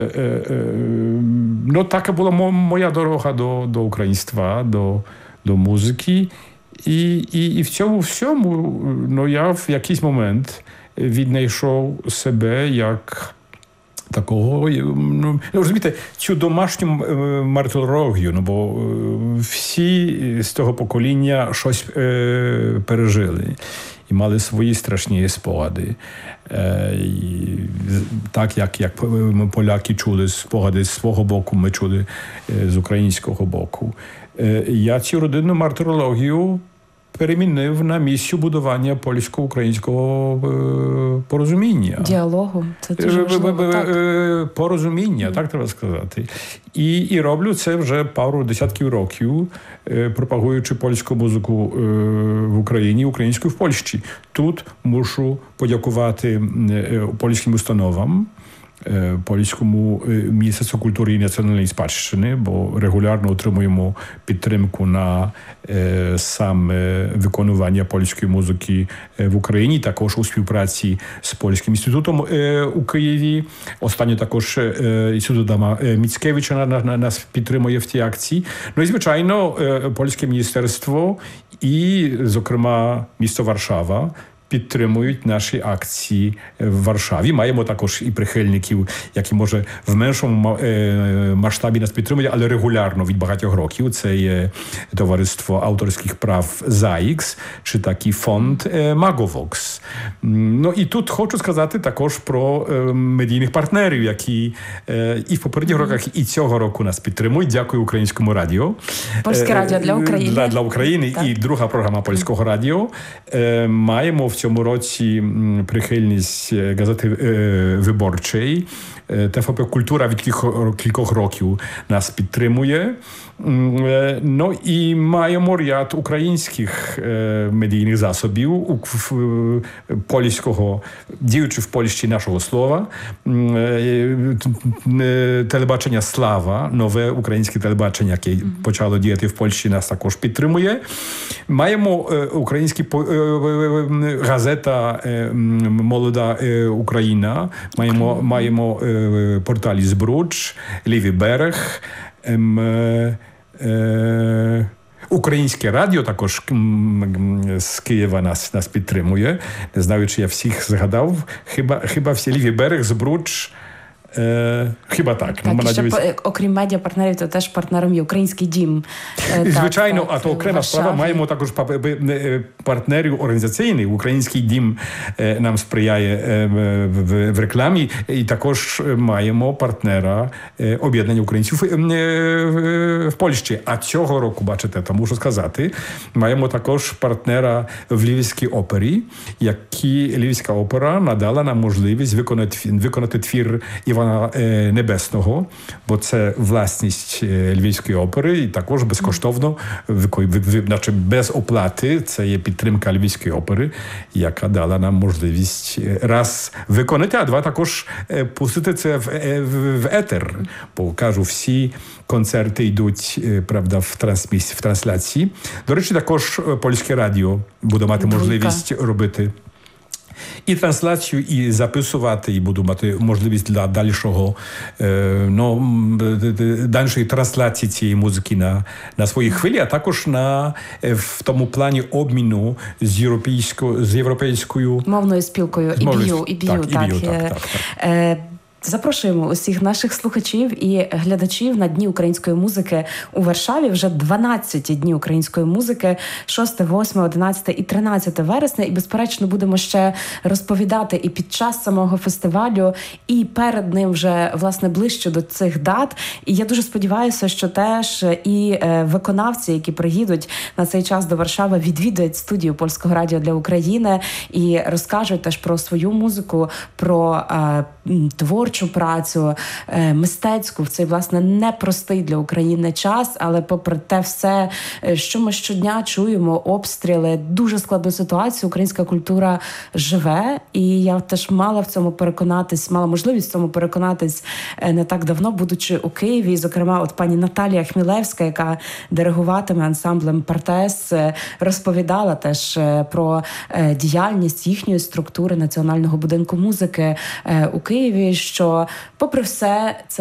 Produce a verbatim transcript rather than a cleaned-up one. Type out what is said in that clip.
No taka była mo, moja droga do, do ukraiństwa, do, do muzyki. I, i, i w цьому всьому, no ja w jakiś moment віднайшов себе як такого, ну, розумієте, цю домашню мартирологію, ну, бо всі з того покоління щось е, пережили і мали свої страшні спогади. Е, і, так, як, як поляки чули спогади з свого боку, ми чули е, з українського боку. Е, я цю родинну мартирологію перемінив на місію будування польсько-українського е, порозуміння. Діалогу. Це дуже важливо, е, так. Е, порозуміння, mm. так треба сказати. І, і роблю це вже пару десятків років, е, пропагуючи польську музику е, в Україні, українську в Польщі. Тут мушу подякувати е, польським установам, Польському Міністерству культури і національної спадщини, бо регулярно отримуємо підтримку на е, саме виконування польської музики в Україні, також у співпраці з Польським інститутом е, у Києві. Останньо також е, інститут Адама Міцкевича на, на, нас підтримує в цій акції. Ну і, звичайно, е, Польське міністерство і, зокрема, місто Варшава підтримують наші акції в Варшаві. Маємо також і прихильників, які, може, в меншому масштабі нас підтримують, але регулярно від багатьох років. Це є Товариство авторських прав ЗАІКС, чи такий фонд Magovox. Ну і тут хочу сказати також про медійних партнерів, які і в попередніх роках, і цього року нас підтримують. Дякую Українському радіо. Польське радіо для України. Для, для України. Так. І друга програма Польського радіо. Маємо в цьому році прихильність газети виборчої. ТВП «Культура» від кількох, кількох років нас підтримує. Ну і маємо ряд українських медійних засобів польського, діючи в Польщі нашого слова. Телебачення «Слава», нове українське телебачення, яке mm-hmm. почало діяти в Польщі, нас також підтримує. Маємо українські газета «Молода Україна», маємо, okay. маємо порталі «Збруч», «Лівий берег», ем, е, Українське радіо також з Києва нас, нас підтримує. Не знаю, чи я всіх згадав. Хіба, хіба всі «Лівий берег», «Збруч», Е, хіба так. Так, ну, і ще, дивись... окрім медіапартнерів, то теж партнером є Український дім. Е, Звичайно, так, а то окрема справа. Маємо також партнерів організаційних. Український дім е, нам сприяє е, в, в рекламі. І також маємо партнера е, об'єднання українців е, в, в Польщі. А цього року, бачите, то мушу сказати, маємо також партнера в Львівській опері, які Львівська опера надала нам можливість виконати, виконати твір Івана Небесного, бо це власність Львівської опери, і також безкоштовно, значить без оплати, це є підтримка Львівської опери, яка дала нам можливість раз виконати, а два також пустити це в, в, в етер, бо, кажу, всі концерти йдуть, правда, в, трансміс, в трансляції. До речі, також Польське радіо буде мати можливість робити і трансляцію, і записувати, і буду мати можливість для дальшого, е, ну, дальшої трансляції цієї музики на, на своїй хвилі, а також на, в тому плані обміну з, європейсько, з європейською мовною спілкою і б'ю, і б'ю, так. так, і б'ю, так, так, так. Е, Запрошуємо усіх наших слухачів і глядачів на Дні української музики у Варшаві. Вже дванадцять дні української музики, шосте, восьме, одинадцяте і тринадцяте вересня. І, безперечно, будемо ще розповідати і під час самого фестивалю, і перед ним вже, власне, ближче до цих дат. І я дуже сподіваюся, що теж і виконавці, які приїдуть на цей час до Варшави, відвідують студію Польського радіо для України і розкажуть теж про свою музику, про е, творчість, працю, мистецьку в цей, власне, непростий для України час, але попри те все, що ми щодня чуємо, обстріли, дуже складну ситуацію, українська культура живе, і я теж мала в цьому переконатись, мала можливість в цьому переконатись не так давно, будучи у Києві, зокрема, от пані Наталія Хмілевська, яка диригуватиме ансамблем «Партес», розповідала теж про діяльність їхньої структури Національного будинку музики у Києві. Києві, що попри все це